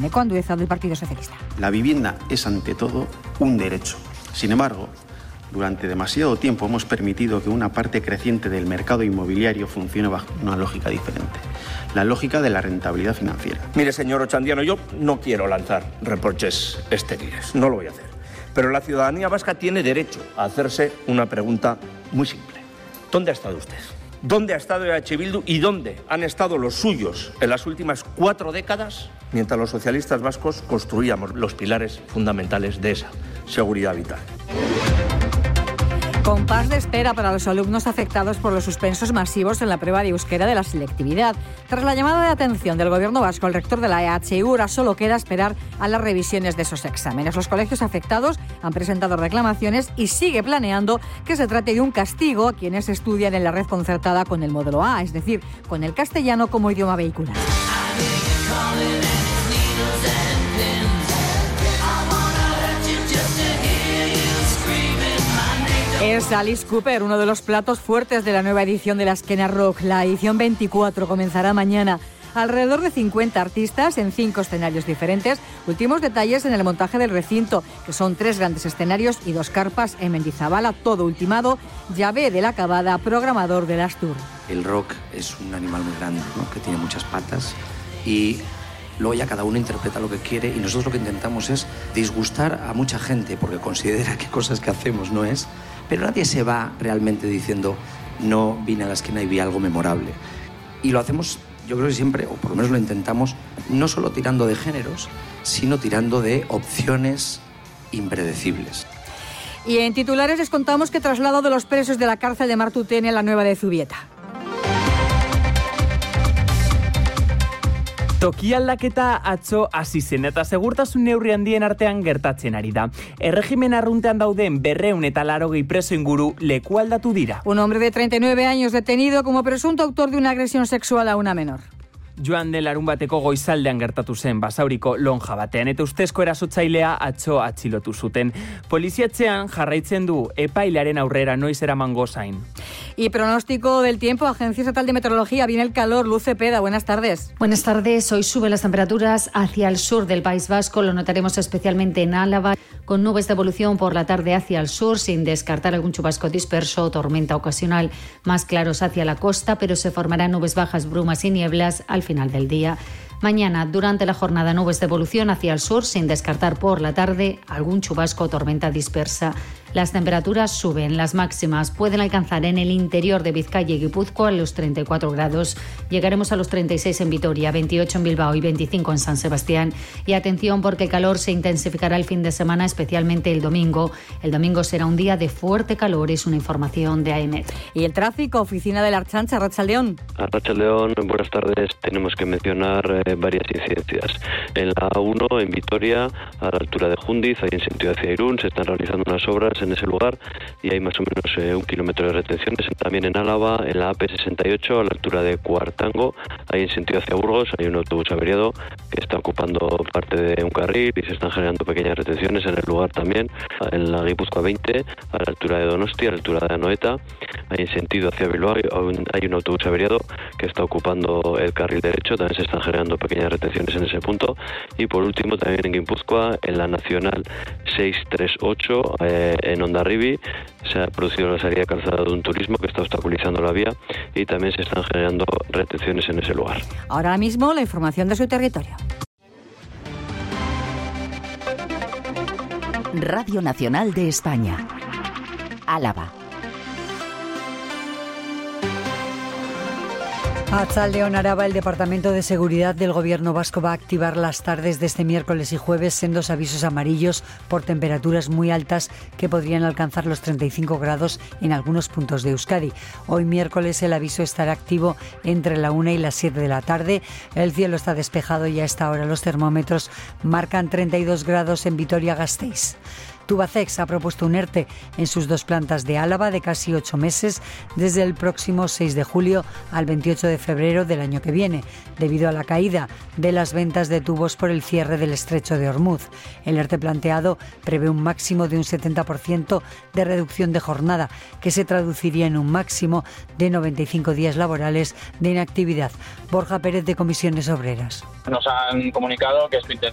Eneko Andueza, del Partido Socialista. La vivienda es ante todo un derecho. Sin embargo, durante demasiado tiempo hemos permitido que una parte creciente del mercado inmobiliario funcione bajo una lógica diferente, la lógica de la rentabilidad financiera. Mire, señor Ochandiano, yo no quiero lanzar reproches estériles, no lo voy a hacer. Pero la ciudadanía vasca tiene derecho a hacerse una pregunta muy simple. ¿Dónde ha estado usted? ¿Dónde ha estado EH Bildu y dónde han estado los suyos en las últimas 4 décadas mientras los socialistas vascos construíamos los pilares fundamentales de esa seguridad vital? Compás de espera para los alumnos afectados por los suspensos masivos en la prueba de euskera de la selectividad. Tras la llamada de atención del Gobierno vasco, el rector de la EHU, ahora solo queda esperar a las revisiones de esos exámenes. Los colegios afectados han presentado reclamaciones y sigue planeando que se trate de un castigo a quienes estudian en la red concertada con el módulo A, es decir, con el castellano como idioma vehicular. Es Alice Cooper, uno de los platos fuertes de la nueva edición de la Esquena Rock. La edición 24 comenzará mañana. Alrededor de 50 artistas en 5 escenarios diferentes. Últimos detalles en el montaje del recinto, que son 3 grandes escenarios y 2 carpas en Mendizabala, todo ultimado. Llave de la Cabada, programador de las Tour. El rock es un animal muy grande, ¿no?, que tiene muchas patas y luego ya cada uno interpreta lo que quiere y nosotros lo que intentamos es disgustar a mucha gente porque considera que cosas que hacemos no es, pero nadie se va realmente diciendo no vine a la esquina y vi algo memorable. Y lo hacemos, yo creo que siempre, o por lo menos lo intentamos, no solo tirando de géneros, sino tirando de opciones impredecibles. Y en titulares les contamos que traslado de los presos de la cárcel de Martutene a la nueva de Zubieta. Tokialdaketa atzo hasi zen eta segurtasun neurri handien artean gertatzen ari da. Erregimen arruntean dauden 280 preso inguru lekualdatu dira. Un hombre de 39 años detenido como presunto autor de una agresión sexual a una menor. Joan den larunbateko goizaldean gertatu zen Basauriko lonja batean eta ustezko erasotzailea atzo atxilotu zuten. Poliziatzean jarraitzen du epailearen aurrera noiz eramango zain. Y pronóstico del tiempo, Agencia Estatal de Meteorología, viene el calor. Luz Cepeda, buenas tardes. Buenas tardes, hoy suben las temperaturas hacia el sur del País Vasco, lo notaremos especialmente en Álava, con nubes de evolución por la tarde hacia el sur, sin descartar algún chubasco disperso o tormenta ocasional, más claros hacia la costa, pero se formarán nubes bajas, brumas y nieblas al final del día. Mañana, durante la jornada, nubes de evolución hacia el sur, sin descartar por la tarde algún chubasco o tormenta dispersa. Las temperaturas suben, las máximas pueden alcanzar en el interior de Vizcaya y Guipúzcoa los 34 grados. Llegaremos a los 36 en Vitoria, 28 en Bilbao y 25 en San Sebastián. Y atención porque el calor se intensificará el fin de semana, especialmente el domingo. El domingo será un día de fuerte calor, es una información de AEMET. Y el tráfico, oficina de la Archancha, Arratsaldeón. Arratsaldeón, buenas tardes. Tenemos que mencionar varias incidencias. En la A1, en Vitoria, a la altura de Jundiz, ahí en sentido hacia Irún, se están realizando unas obras en ese lugar y hay más o menos 1 kilómetro de retenciones. También en Álava, en la AP68, a la altura de Cuartango, ahí en sentido hacia Burgos, hay un autobús averiado que está ocupando parte de un carril y se están generando pequeñas retenciones en el lugar también. En la Guipúzcoa 20, a la altura de Donostia, a la altura de Anoeta, ahí en sentido hacia Bilbao, hay un autobús averiado que está ocupando el carril derecho, también se están generando pequeñas retenciones en ese punto. Y por último, también en Guipúzcoa, en la Nacional 638, en Hondarribi, se ha producido la salida de calzada de un turismo que está obstaculizando la vía y también se están generando retenciones en ese lugar. Ahora mismo la información de su territorio. Radio Nacional de España. Álava. Arratsaldeón, Araba, el Departamento de Seguridad del Gobierno vasco va a activar las tardes de este miércoles y jueves sendos avisos amarillos por temperaturas muy altas que podrían alcanzar los 35 grados en algunos puntos de Euskadi. Hoy miércoles el aviso estará activo entre la 1 y las 7 de la tarde. El cielo está despejado y a esta hora los termómetros marcan 32 grados en Vitoria-Gasteiz. Tubacex ha propuesto un ERTE en sus 2 plantas de Álava de casi 8 meses desde el próximo 6 de julio al 28 de febrero del año que viene, debido a la caída de las ventas de tubos por el cierre del estrecho de Ormuz. El ERTE planteado prevé un máximo de un 70% de reducción de jornada, que se traduciría en un máximo de 95 días laborales de inactividad. Borja Pérez, de Comisiones Obreras. Nos han comunicado que es su intención